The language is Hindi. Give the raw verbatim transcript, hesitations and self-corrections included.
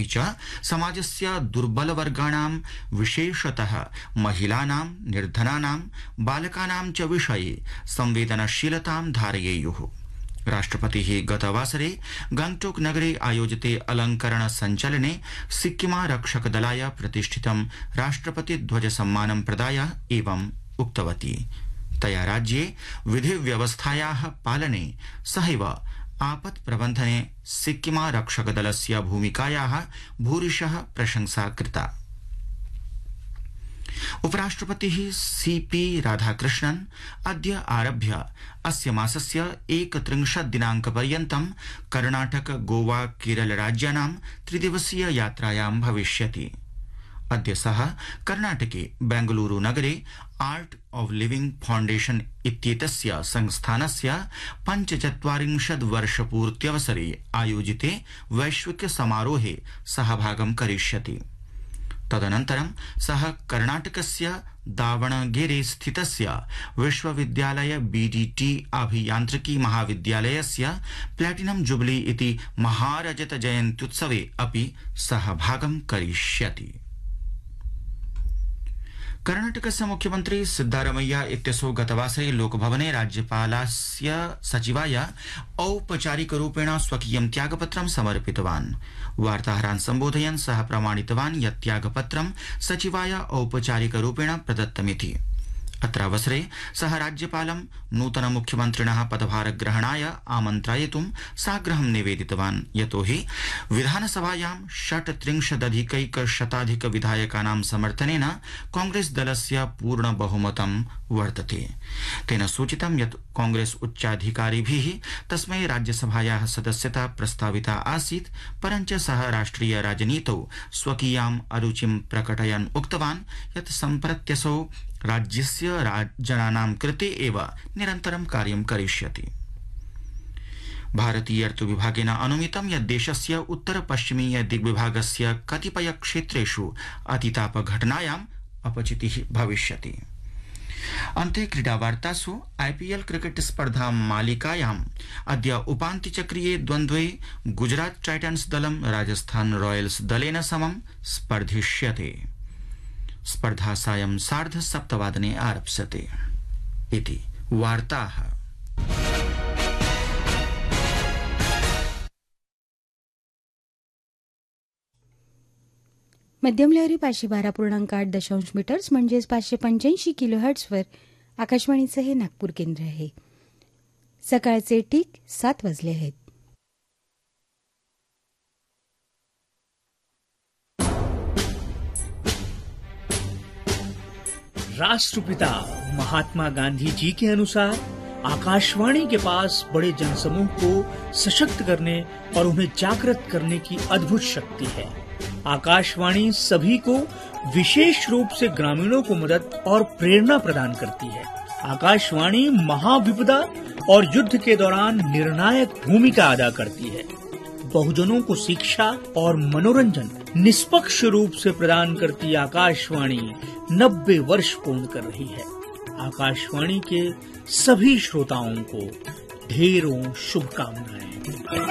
च समाजस्य दुर्बलवर्गाणां विशेषतः महिलानां, निर्धनानां, बालकानां च विषये संवेदनशीलतां धारयेयुः। राष्ट्रपतिः गतवासरे गंगटोक नगरे आयोजिते अलंकरण संचलने सिक्किमारक्षकदलाय प्रतिष्ठितं राष्ट्रपति ध्वज सम्मानं प्रदाय एवं उक्तवती। तया राज्ये विधि व्यवस्थायाः पालने सहैव आपत् प्रबन्धने सिक्किमारक्षकदलस्य भूमिकायाः भूरिशः प्रशंसा कृता। उपराष्ट्रपतिः सीपी राधाकृष्णन् अद्य आरभ्य अस्य मासस्य एकत्रिंशत् दिनाङ्कपर्यन्तं कर्णाटक, गोवा, केरल राज्यानां त्रिदिवसीय यात्रायां भविष्यति। अद्य सः कर्णाटके बेंगलुरु नगरे आर्ट ऑफ लिविंग फाउंडेशन इत्येतस्य संस्थानस्य पञ्चचत्वारिंशत् वर्षपूर्त्यवसरे आयोजिते वैश्विक समारोहे सहभागं करिष्यति। तदनन्तरं सः कर्णाटकस्य दावणगेरे स्थितस्य विश्वविद्यालय बीडीटी अभियान्त्रिकी महाविद्यालयस्य प्लैटिनम जुबली इति महारजत जयन्त्युत्सवे अपि सहभागं करिष्यति। कर्णाटकस्य मुख्यमन्त्री सिद्धारमैया इत्यसौ गतवासरे लोकभवने राज्यपालस्य सचिवाय औपचारिकरूपेण स्वकीयं त्यागपत्रं समर्पितवान्। वार्ताहरान् सम्बोधयन् सः प्रमाणितवान् यत् त्यागपत्रं सचिवाय औपचारिकरूपेण प्रदत्तमिति। अत्रावसरे सः राज्यपालं नूतन मुख्यमन्त्रिणः पदभारग्रहणाय आमन्त्रयितुं साग्रहं निवेदितवान्, यतोहि विधानसभायां षट्त्रिंशदधिकैकशताधिक विधायकानां समर्थनेन कांग्रेस दलस्य पूर्ण बहुमतं वर्तते। तेन सूचितं यत् कांग्रेस उच्चाधिकारिभिः तस्मै राज्यसभायाः सदस्यता प्रस्ताविता आसीत्, परञ्च सः राष्ट्रिय राजनीतौ स्वकीयाम् अरुचिं प्रकटयन् उक्तवान् यत् सम्प्रत्यसौ राज्यस्य जनानां कृते एव निरन्तरं कार्यं करिष्यति। भारतीय ऋतुविभागेन अनुमितं यत् देशस्य उत्तर पश्चिमीय दिग्विभागस्य कतिपय क्षेत्रेषु अतितापघटनायाम् अपचितिः भविष्यति। अन्ते क्रीडावार्तासु आईपीएल क्रिकेट स्पर्धा मालिकायाम् अद्य उपान्त्यचक्रीये द्वन्द्वे गुजरात टाइटन्स दलं राजस्थान रॉयल्स दलेन समं स्पर्धिष्यते। स्पर्धा सायं सार्ध सप्तवादने आरप्स्यते। इति वार्ताः। मध्यम लहरी पाचशे बारा पूर्णांक आठ दशांश मीटर्स म्हणजेच पाचशे पंच्याऐंशी किलो हर्ट्सवर आकाशवाणीचं हे नागपूर केंद्र आहे। सकाळचे ठीक सात वाजले आहेत। राष्ट्रपिता महात्मा गांधी जी के अनुसार आकाशवाणी के पास बड़े जनसमूह को सशक्त करने और उन्हें जागृत करने की अद्भुत शक्ति है। आकाशवाणी सभी को, विशेष रूप से ग्रामीणों को मदद और प्रेरणा प्रदान करती है। आकाशवाणी महाविपदा और युद्ध के दौरान निर्णायक भूमिका अदा करती है। बहुजनों को शिक्षा और मनोरंजन निष्पक्ष रूप से प्रदान करती आकाशवाणी नब्बे वर्ष पूर्ण कर रही है। आकाशवाणी के सभी श्रोताओं को ढेरों शुभकामनाएं।